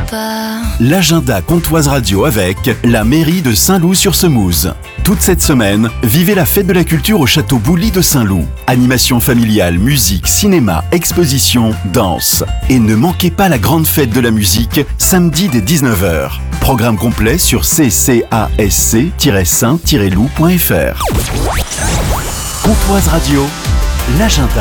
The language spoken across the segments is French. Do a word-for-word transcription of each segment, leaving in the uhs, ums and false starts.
pas. L'agenda Comtoise Radio avec la mairie de Saint-Loup-sur-Semouse. Toute cette semaine, vivez la fête de la culture au château Boully de Saint-Loup. Animation familiale, musique, cinéma, exposition, danse. Et ne manquez pas la grande fête de la musique, samedi dès dix-neuf heures. Programme complet sur c c a s c tiret saint tiret loup point f r. Comtoise Radio, l'agenda.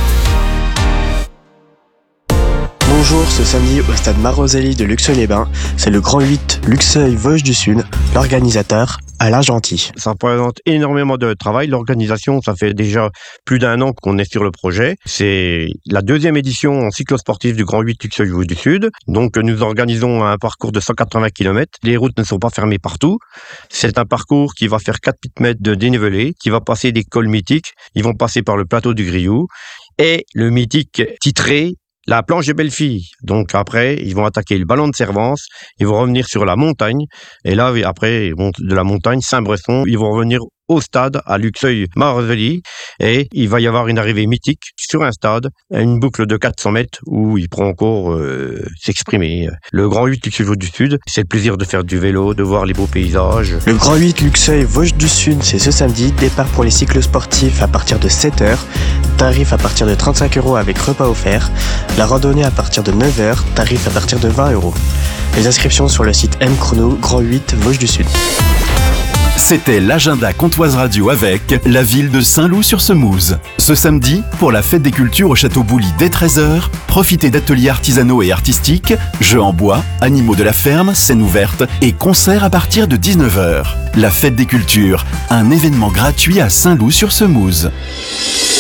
Bonjour, ce samedi au stade Maroselli de Luxeuil-les-Bains, c'est le Grand huit Luxeuil-Vosges du Sud, l'organisateur Alain Gentil. Ça représente énormément de travail. L'organisation, ça fait déjà plus d'un an qu'on est sur le projet. C'est la deuxième édition en cyclosportif du Grand huit Luxeuil-Vosges du Sud. Donc nous organisons un parcours de cent quatre-vingts kilomètres. Les routes ne sont pas fermées partout. C'est un parcours qui va faire quatre mètres de dénivelé, qui va passer des cols mythiques. Ils vont passer par le plateau du Grioux et le mythique titré la planche de Bellefille. Donc après, ils vont attaquer le ballon de Servance, ils vont revenir sur la montagne, et là, après, de la montagne, Saint-Bresson, ils vont revenir au stade, à Luxeuil-Maroselli, et il va y avoir une arrivée mythique sur un stade, une boucle de quatre cents mètres où il pourra encore euh, s'exprimer. Le Grand huit Luxeuil-Vosges du Sud, c'est le plaisir de faire du vélo, de voir les beaux paysages. Le Grand huit Luxeuil-Vosges du Sud, c'est ce samedi, départ pour les cyclosportifs à partir de sept heures, tarif à partir de trente-cinq euros avec repas offert, la randonnée à partir de neuf heures, tarif à partir de vingt euros. Les inscriptions sur le site M-Chrono Grand huit Vosges du Sud. C'était l'agenda Comtoise Radio avec la ville de Saint-Loup-sur-Semouse. Ce samedi, pour la fête des cultures au château Boully dès treize heures, profitez d'ateliers artisanaux et artistiques, jeux en bois, animaux de la ferme, scènes ouvertes et concerts à partir de dix-neuf heures. La fête des cultures, un événement gratuit à Saint-Loup-sur-Semouse.